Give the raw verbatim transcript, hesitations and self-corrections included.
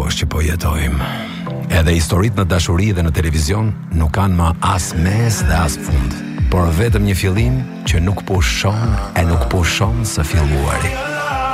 kohësh që po jetojmë. Edhe historitë në dashuri dhe në televizion nuk kanë më as mes dhe as fund, por vetëm një fillim që nuk po shon e nuk po shon së filluari.